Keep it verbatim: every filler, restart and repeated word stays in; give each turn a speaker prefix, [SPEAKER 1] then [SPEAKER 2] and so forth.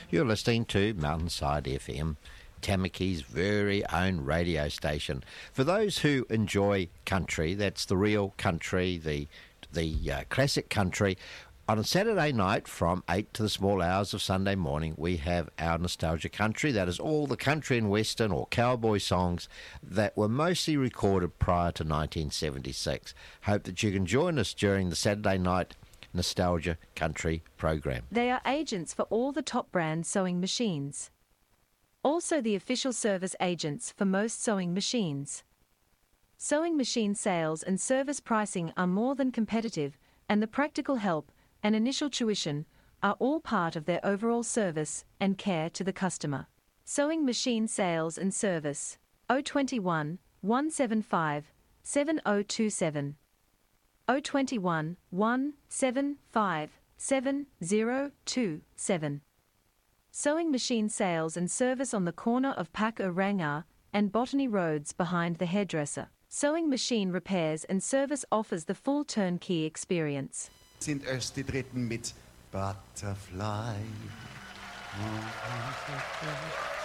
[SPEAKER 1] You're listening to Mountainside F M, Tamaki's very own radio station. For those who enjoy country, that's the real country, the the uh, classic country. On a Saturday night from eight to the small hours of Sunday morning, we have our Nostalgia Country. That is all the country and western or cowboy songs that were mostly recorded prior to nineteen seventy-six. Hope that you can join us during the Saturday night Nostalgia Country program.
[SPEAKER 2] They are agents for all the top brand sewing machines. Also the official service agents for most sewing machines. Sewing machine sales and service pricing are more than competitive, and the practical help and initial tuition are all part of their overall service and care to the customer. Sewing machine sales and service oh two one, one seven five, seven oh two seven oh two one, one seven five, seven oh two seven. Sewing machine sales and service on the corner of Pak-o-Ranga and Botany Roads behind the hairdresser. Sewing machine repairs and service offers the full turnkey experience.
[SPEAKER 3] Sind erst die Dritten mit Butterfly.